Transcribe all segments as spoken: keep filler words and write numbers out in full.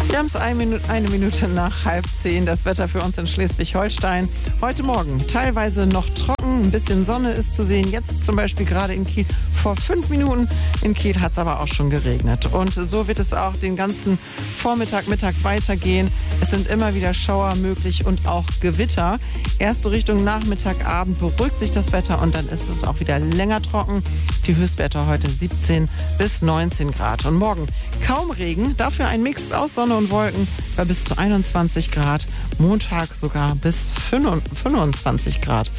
Wir haben es eine Minute, eine Minute nach halb zehn. Das Wetter für uns in Schleswig-Holstein. Heute Morgen teilweise noch trocken, ein bisschen Sonne ist zu sehen. Jetzt zum Beispiel gerade in Kiel vor fünf Minuten. In Kiel hat es aber auch schon geregnet. Und so wird es auch den ganzen Vormittag, Mittag weitergehen. Es sind immer wieder Schauer möglich und auch Gewitter. Erst so Richtung Nachmittag, Abend beruhigt sich das Wetter und dann ist es auch wieder länger trocken. Die Höchstwerte heute siebzehn bis neunzehn Grad. Und morgen kaum Regen, dafür ein Mix aus Sonne und Wolken bei bis zu einundzwanzig Grad. Montag sogar bis fünfundzwanzig Grad.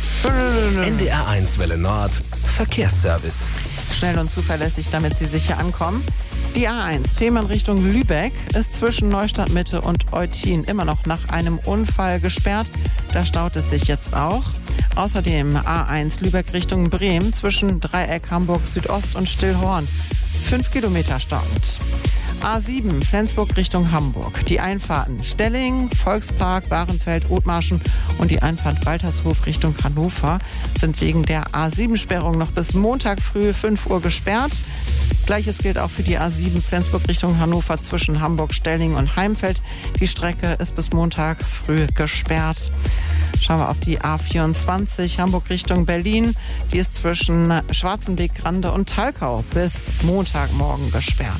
N D R eins Welle Nord, Verkehrsservice. Schnell und zuverlässig, damit Sie sicher ankommen. Die A eins Fehmarn Richtung Lübeck ist zwischen Neustadt Mitte und Eutin immer noch nach einem Unfall gesperrt. Da staut es sich jetzt auch. Außerdem A eins Lübeck Richtung Bremen zwischen Dreieck Hamburg Südost und Stillhorn. Fünf Kilometer staunend. A sieben Flensburg Richtung Hamburg. Die Einfahrten Stelling, Volkspark, Bahrenfeld, Othmarschen und die Einfahrt Waltershof Richtung Hannover sind wegen der A sieben Sperrung noch bis Montag früh fünf Uhr gesperrt. Gleiches gilt auch für die A sieben Flensburg Richtung Hannover zwischen Hamburg, Stelling und Heimfeld. Die Strecke ist bis Montag früh gesperrt. Schauen wir auf die A vierundzwanzig Hamburg Richtung Berlin. Die ist zwischen Schwarzenbeek, Grande und Talkau bis Montagmorgen gesperrt.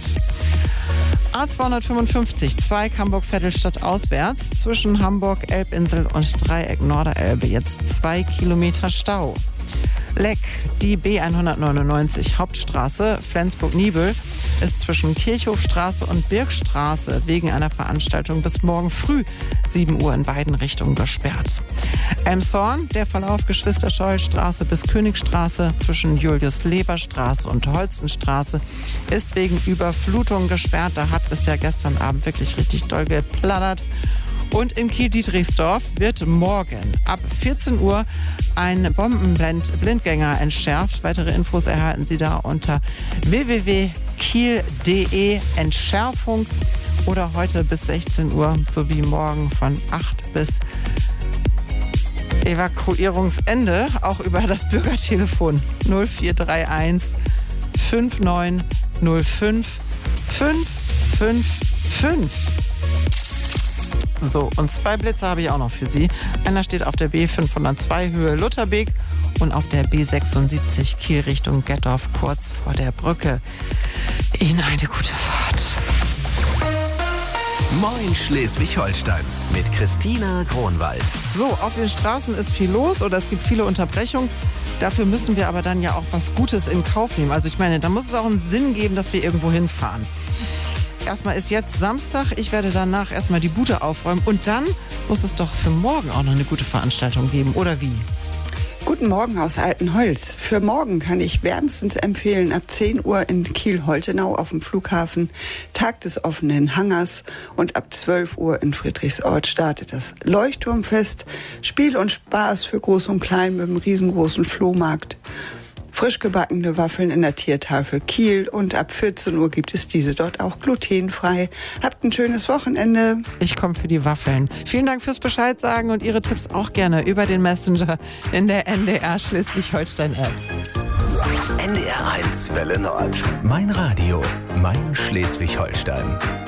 A zweihundertfünfundfünfzig Zweig Hamburg-Vettelstadt auswärts zwischen Hamburg, Elbinsel und Dreieck Norderelbe. Jetzt zwei Kilometer Stau. Leck, die B hundertneunundneunzig Hauptstraße Flensburg-Niebel ist zwischen Kirchhofstraße und Birkstraße wegen einer Veranstaltung bis morgen früh sieben Uhr in beiden Richtungen gesperrt. Elmshorn, der Verlauf Geschwister-Scholl-Straße bis Königstraße zwischen Julius-Leber-Straße und Holstenstraße ist wegen Überflutung gesperrt. Da hat es ja gestern Abend wirklich richtig doll geplattert. Und in Kiel-Dietrichsdorf wird morgen ab vierzehn Uhr ein Bombenblindgänger entschärft. Weitere Infos erhalten Sie da unter w w w punkt kiel punkt de Entschärfung oder heute bis sechzehn Uhr sowie morgen von acht bis Evakuierungsende auch über das Bürgertelefon null vier drei eins fünf neun null fünf fünf fünf fünf. So, und zwei Blitze habe ich auch noch für Sie. Einer steht auf der B fünfhundertzwei Höhe Lutherbeek und auf der B sechsundsiebzig Kiel Richtung Gettorf kurz vor der Brücke. Ihnen eine gute Fahrt. Moin Schleswig-Holstein mit Christina Kronwald. So, auf den Straßen ist viel los oder es gibt viele Unterbrechungen. Dafür müssen wir aber dann ja auch was Gutes in Kauf nehmen. Also ich meine, da muss es auch einen Sinn geben, dass wir irgendwo hinfahren. Erstmal ist jetzt Samstag, ich werde danach erstmal die Bude aufräumen und dann muss es doch für morgen auch noch eine gute Veranstaltung geben, oder wie? Guten Morgen aus Altenholz. Für morgen kann ich wärmstens empfehlen, ab zehn Uhr in Kiel-Holtenau auf dem Flughafen Tag des offenen Hangars und ab zwölf Uhr in Friedrichsort startet das Leuchtturmfest. Spiel und Spaß für Groß und Klein mit einem riesengroßen Flohmarkt. Frisch gebackene Waffeln in der Tiertafel Kiel und ab vierzehn Uhr gibt es diese dort auch glutenfrei. Habt ein schönes Wochenende. Ich komme für die Waffeln. Vielen Dank fürs Bescheid sagen und Ihre Tipps auch gerne über den Messenger in der N D R Schleswig-Holstein-App. N D R eins Welle Nord. Mein Radio, mein Schleswig-Holstein.